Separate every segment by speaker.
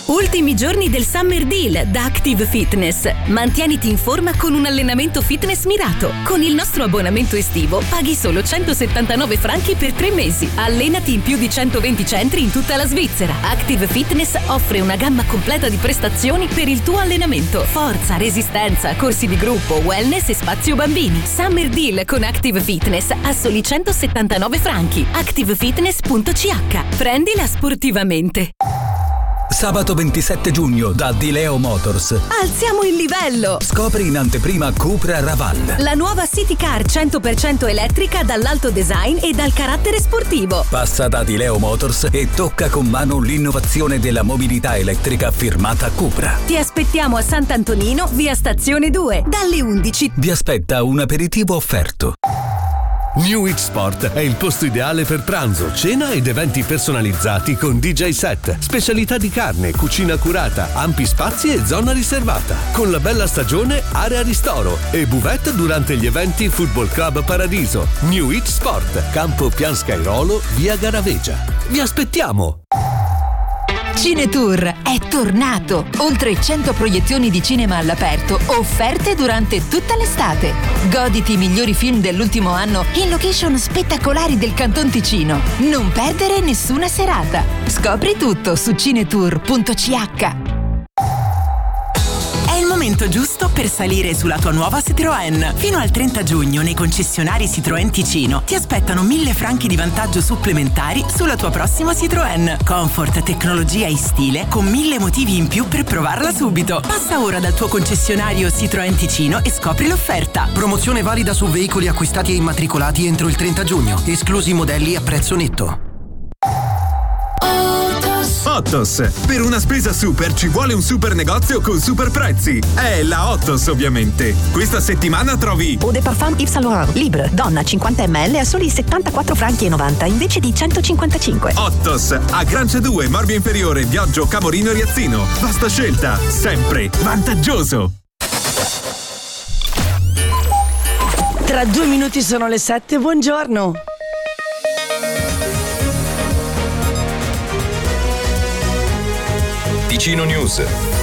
Speaker 1: Ultimi giorni del Summer Deal da Active Fitness. Mantieniti in forma con un allenamento fitness mirato. Con il nostro abbonamento estivo paghi solo 179 franchi per 3 mesi. Allenati in più di 120 centri in tutta la Svizzera. Active Fitness offre una gamma completa di prestazioni per il tuo allenamento. Forza, resistenza, corsi di gruppo, wellness e spazio bambini. Summer Deal con Active Fitness a soli 179 franchi. ActiveFitness.ch. Prendila sportivamente.
Speaker 2: Sabato 27 giugno da Di Leo Motors.
Speaker 1: Alziamo il livello!
Speaker 2: Scopri in anteprima Cupra Raval.
Speaker 1: La nuova City Car 100% elettrica dall'alto design e dal carattere sportivo.
Speaker 2: Passa da Di Leo Motors e tocca con mano l'innovazione della mobilità elettrica firmata Cupra.
Speaker 1: Ti aspettiamo a Sant'Antonino, via Stazione 2, dalle 11.
Speaker 2: Vi aspetta un aperitivo offerto.
Speaker 3: New X Sport è il posto ideale per pranzo, cena ed eventi personalizzati con DJ set, specialità di carne, cucina curata, ampi spazi e zona riservata. Con la bella stagione, area ristoro e buvette durante gli eventi Football Club Paradiso. New X Sport, Campo Pian Scairolo, via Garavegia. Vi aspettiamo!
Speaker 4: Cinetour è tornato! Oltre 100 proiezioni di cinema all'aperto, offerte durante tutta l'estate. Goditi i migliori film dell'ultimo anno in location spettacolari del Canton Ticino. Non perdere nessuna serata. Scopri tutto su cinetour.ch.
Speaker 5: È il momento giusto per salire sulla tua nuova Citroën. Fino al 30 giugno nei concessionari Citroën Ticino ti aspettano 1.000 franchi di vantaggio supplementari sulla tua prossima Citroën. Comfort, tecnologia e stile con 1.000 motivi in più per provarla subito. Passa ora dal tuo concessionario Citroën Ticino e scopri l'offerta.
Speaker 6: Promozione valida su veicoli acquistati e immatricolati entro il 30 giugno, esclusi modelli a prezzo netto.
Speaker 7: Ottos. Per una spesa super ci vuole un super negozio con super prezzi. È la Ottos, ovviamente. Questa settimana trovi
Speaker 8: Eau de Parfum Yves Saint Laurent Libre, donna 50 ml a soli 74 franchi e 90 invece di 155.
Speaker 7: Ottos. A Grancia 2, Morbia Inferiore, Viaggio Cavorino Riazzino. Vasta scelta, sempre vantaggioso.
Speaker 9: Tra 2 minuti sono le 7, buongiorno.
Speaker 10: Ticino News.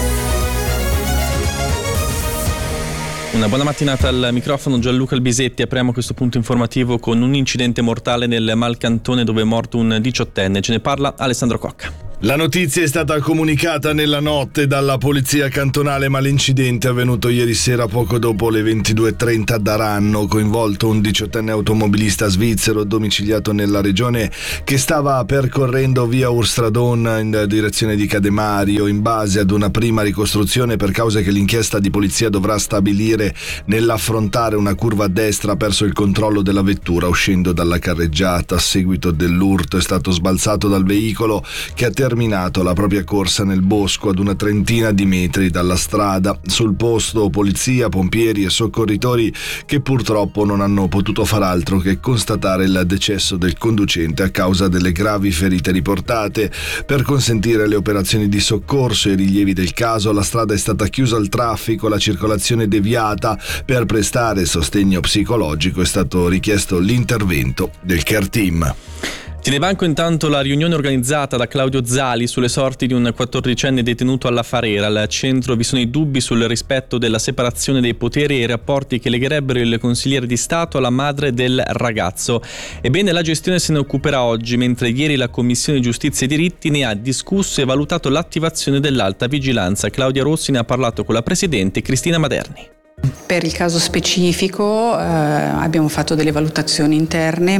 Speaker 11: Una buona mattinata al microfono, Gianluca Albisetti. Apriamo questo punto informativo con un incidente mortale nel Malcantone dove è morto un 18enne. Ce ne parla Alessandro Cocca.
Speaker 12: La notizia è stata comunicata nella notte dalla polizia cantonale, ma l'incidente è avvenuto ieri sera poco dopo le 22:30 ad Aranno, coinvolto un 18enne automobilista svizzero domiciliato nella regione che stava percorrendo via Urstradon in direzione di Cademario. In base ad una prima ricostruzione, per cause che l'inchiesta di polizia dovrà stabilire, nell'affrontare una curva a destra ha perso il controllo della vettura uscendo dalla carreggiata. A seguito dell'urto è stato sbalzato dal veicolo che ha terminato la propria corsa nel bosco ad una trentina di metri dalla strada. Sul posto polizia, pompieri e soccorritori che purtroppo non hanno potuto far altro che constatare il decesso del conducente a causa delle gravi ferite riportate. Per consentire le operazioni di soccorso e i rilievi del caso, la strada è stata chiusa al traffico, la circolazione deviata. Per prestare sostegno psicologico è stato richiesto l'intervento del care team.
Speaker 11: Tiene banco intanto la riunione organizzata da Claudio Zali sulle sorti di un 14enne detenuto alla Farera. Al centro vi sono i dubbi sul rispetto della separazione dei poteri e i rapporti che legherebbero il consigliere di Stato alla madre del ragazzo. Ebbene, la gestione se ne occuperà oggi, mentre ieri la Commissione Giustizia e Diritti ne ha discusso e valutato l'attivazione dell'alta vigilanza. Claudia Rossi ne ha parlato con la Presidente Cristina Maderni.
Speaker 13: Per il caso specifico abbiamo fatto delle valutazioni interne,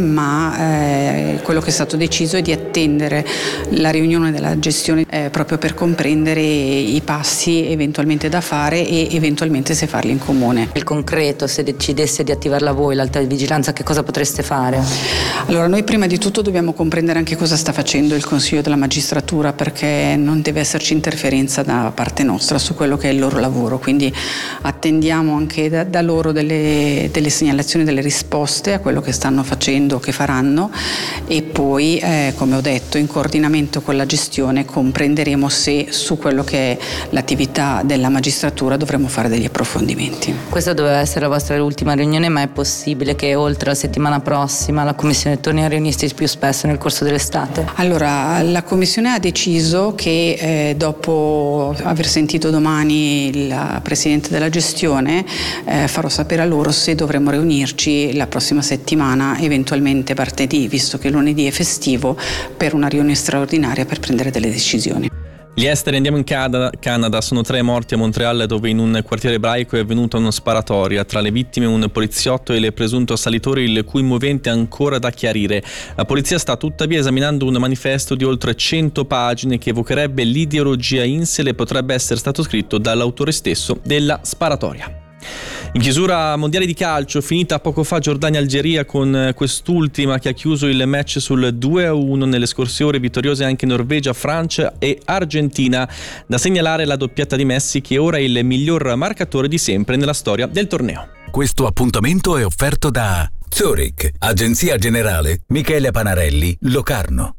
Speaker 13: ma quello che è stato deciso è di attendere la riunione della gestione proprio per comprendere i passi eventualmente da fare e eventualmente se farli in comune.
Speaker 14: Il concreto, se decidesse di attivarla voi l'alta vigilanza, che cosa potreste fare?
Speaker 13: Allora, noi prima di tutto dobbiamo comprendere anche cosa sta facendo il Consiglio della Magistratura, perché non deve esserci interferenza da parte nostra su quello che è il loro lavoro, quindi attendiamo attendiamo anche da loro delle segnalazioni, delle risposte a quello che stanno facendo, che faranno, e poi come ho detto, in coordinamento con la gestione comprenderemo se su quello che è l'attività della magistratura dovremo fare degli approfondimenti.
Speaker 14: Questa doveva essere la vostra ultima riunione, ma è possibile che oltre la settimana prossima la Commissione torni a riunirsi più spesso nel corso dell'estate?
Speaker 13: Allora, la Commissione ha deciso che dopo aver sentito domani la Presidente della gestione farò sapere a loro se dovremo riunirci la prossima settimana, eventualmente martedì, visto che lunedì è festivo, per una riunione straordinaria per prendere delle decisioni.
Speaker 11: Gli esteri, andiamo in Canada. Sono 3 morti a Montreal, dove in un quartiere ebraico è avvenuta una sparatoria. Tra le vittime un poliziotto e il presunto assalitore, il cui movente è ancora da chiarire. La polizia sta tuttavia esaminando un manifesto di oltre 100 pagine che evocherebbe l'ideologia Insel e potrebbe essere stato scritto dall'autore stesso della sparatoria. In chiusura, mondiale di calcio, finita poco fa Giordania-Algeria, con quest'ultima che ha chiuso il match sul 2-1. Nelle scorse ore vittoriose anche Norvegia, Francia e Argentina. Da segnalare la doppietta di Messi, che ora è il miglior marcatore di sempre nella storia del torneo.
Speaker 2: Questo appuntamento è offerto da Zurich, Agenzia Generale Michele Panarelli, Locarno.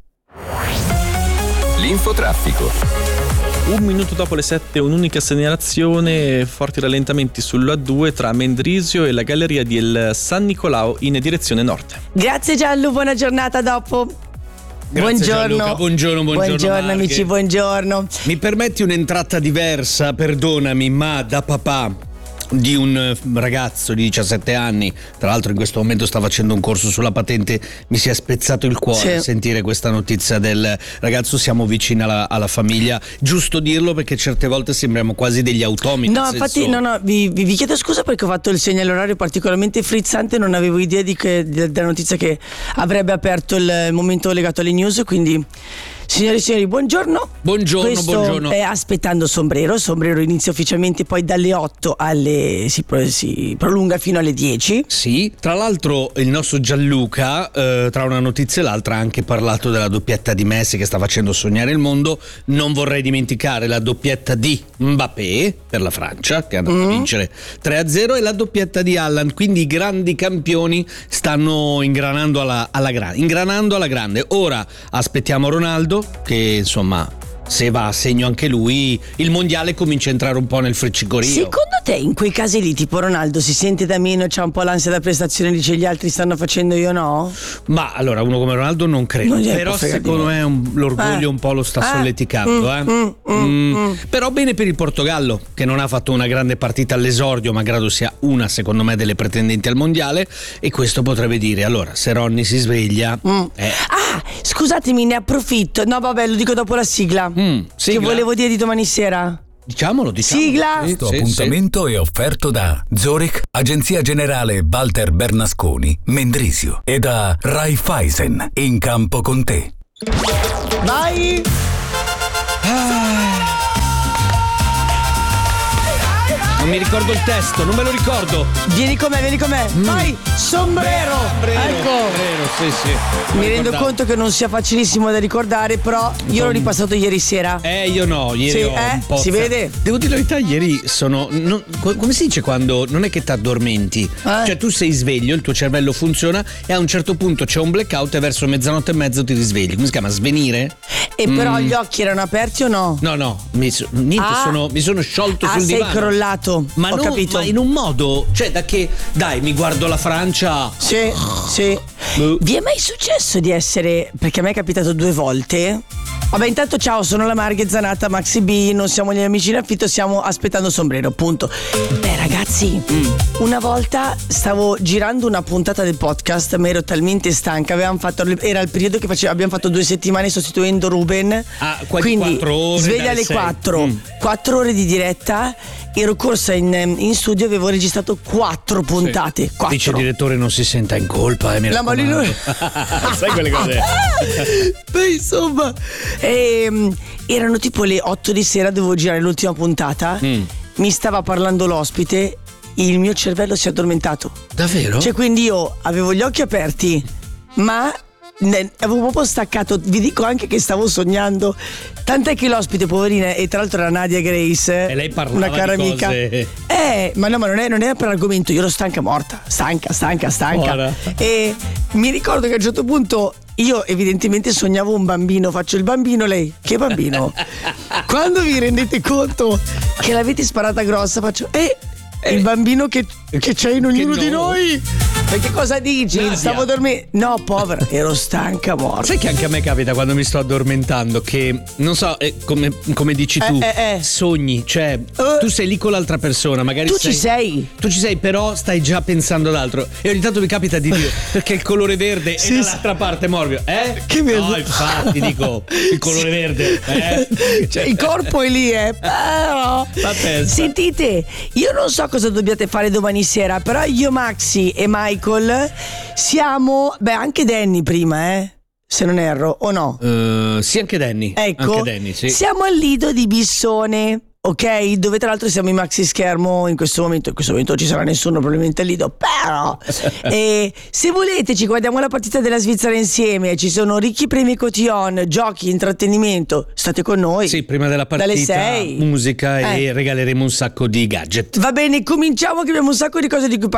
Speaker 10: L'infotraffico.
Speaker 11: 1 minuto dopo le 7, un'unica segnalazione: forti rallentamenti sull'A2 tra Mendrisio e la galleria di San Nicolao in direzione nord.
Speaker 9: Grazie Gianlu, buona giornata dopo.
Speaker 15: Grazie
Speaker 9: buongiorno.
Speaker 15: Gianluca, buongiorno
Speaker 9: amici, buongiorno.
Speaker 15: Mi permetti un'entrata diversa, perdonami, ma da papà di un ragazzo di 17 anni, tra l'altro in questo momento sta facendo un corso sulla patente, mi si è spezzato il cuore a sentire questa notizia del ragazzo. Siamo vicini alla famiglia, giusto dirlo, perché certe volte sembriamo quasi degli automi.
Speaker 9: No, infatti vi chiedo scusa perché ho fatto il segnale orario particolarmente frizzante, non avevo idea della notizia che avrebbe aperto il momento legato alle news, quindi signori e signori, buongiorno.
Speaker 15: Buongiorno.
Speaker 9: È Aspettando Sombrero inizia ufficialmente poi dalle 8 si prolunga fino alle 10.
Speaker 15: Sì, tra l'altro il nostro Gianluca tra una notizia e l'altra ha anche parlato della doppietta di Messi che sta facendo sognare il mondo. Non vorrei dimenticare la doppietta di Mbappé per la Francia, che è andata a vincere 3-0, e la doppietta di Haaland. Quindi i grandi campioni stanno ingranando alla grande. Ora aspettiamo Ronaldo, che insomma, se va a segno anche lui, il mondiale comincia a entrare un po' nel friccicorio.
Speaker 9: Secondo te in quei casi lì, tipo Ronaldo, si sente da meno, c'ha un po' l'ansia da prestazione, dice gli altri stanno facendo, io no?
Speaker 15: Ma allora, uno come Ronaldo non credo, però secondo me l'orgoglio un po' lo sta solleticando. Però bene per il Portogallo, che non ha fatto una grande partita all'esordio, malgrado sia una, secondo me, delle pretendenti al mondiale, e questo potrebbe dire, allora, se Ronny si sveglia
Speaker 9: scusatemi, ne approfitto. No vabbè, lo dico dopo la sigla. Che volevo dire di domani sera.
Speaker 15: Diciamolo.
Speaker 9: Sigla.
Speaker 2: Questo appuntamento è offerto da Zurich, Agenzia Generale Walter Bernasconi, Mendrisio, e da Raiffeisen, in campo con te.
Speaker 9: Vai.
Speaker 15: Non mi ricordo il testo, non me lo ricordo.
Speaker 9: Vieni con me. Vai, sombrero.
Speaker 15: Sì.
Speaker 9: Mi rendo conto che non sia facilissimo da ricordare, però io l'ho ripassato ieri sera.
Speaker 15: Io no, ieri ho un po'.
Speaker 9: Si vede?
Speaker 15: Devo dire la verità, ieri come si dice quando non è che ti addormenti? Cioè tu sei sveglio, il tuo cervello funziona e a un certo punto c'è un blackout e verso mezzanotte e mezzo ti risvegli. Come si chiama? Svenire?
Speaker 9: E però gli occhi erano aperti o no?
Speaker 15: No, mi sono sciolto sul divano.
Speaker 9: Sei crollato.
Speaker 15: Ma
Speaker 9: ho capito.
Speaker 15: Ma in un modo, cioè da che dai, mi guardo la Francia.
Speaker 9: Sì. Vi è mai successo di essere, perché a me è capitato 2 volte? Vabbè, intanto ciao, sono la Marghe Zanata, Maxi B, non siamo gli amici in affitto, stiamo aspettando Sombrero, punto. Beh ragazzi, una volta stavo girando una puntata del podcast, ma ero talmente stanca, era il periodo che abbiamo fatto 2 settimane sostituendo Ruben. Quindi
Speaker 15: 4 ore.
Speaker 9: Sveglia alle 4, 4 ore di diretta. Ero corsa in studio, avevo registrato 4 puntate. 4.
Speaker 15: Dice il direttore, non si senta in colpa, mi raccomando. Sai quelle cose?
Speaker 9: Beh, insomma, erano tipo le 8 di sera, dovevo girare l'ultima puntata. Mi stava parlando l'ospite, il mio cervello si è addormentato.
Speaker 15: Davvero?
Speaker 9: Cioè, quindi io avevo gli occhi aperti, ma avevo proprio staccato. Vi dico anche che stavo sognando, tant'è che l'ospite, poverina, e tra l'altro era Nadia Grace,
Speaker 15: e lei parlava
Speaker 9: una cara
Speaker 15: di
Speaker 9: amica. Ma non era per argomento, io ero stanca morta, stanca.
Speaker 15: Buona.
Speaker 9: E mi ricordo che a un certo punto io evidentemente sognavo un bambino, faccio il bambino, lei, che bambino? Quando vi rendete conto che l'avete sparata grossa, faccio il bambino che c'è in ognuno di noi. Perché cosa dici?
Speaker 15: Nadia.
Speaker 9: Stavo dormendo. No, povera, ero stanca morta.
Speaker 15: Sai che anche a me capita quando mi sto addormentando che, non so, come dici tu, sogni, cioè tu sei lì con l'altra persra, magari
Speaker 9: tu ci sei,
Speaker 15: però stai già pensando ad altro. E ogni tanto mi capita di dire perché il colore verde è dall'altra parte morbido.
Speaker 9: Che bello.
Speaker 15: No, infatti dico il colore verde.
Speaker 9: Cioè, il corpo è lì, però. Sentite, io non so cosa dobbiate fare domani sera, però io, Maxi e Michael siamo, anche Danny prima, se non erro, o no?
Speaker 15: Sì, anche Danny.
Speaker 9: Ecco,
Speaker 15: anche Danny, sì.
Speaker 9: Siamo al Lido di Bissone, ok? Dove tra l'altro siamo in maxi schermo in questo momento non ci sarà nessuno probabilmente al Lido, però se volete ci guardiamo la partita della Svizzera insieme, ci sono ricchi premi cotillon, giochi, intrattenimento, state con noi.
Speaker 15: Sì, prima della partita
Speaker 9: dalle 6.
Speaker 15: musica e regaleremo un sacco di gadget.
Speaker 9: Va bene, cominciamo che abbiamo un sacco di cose di cui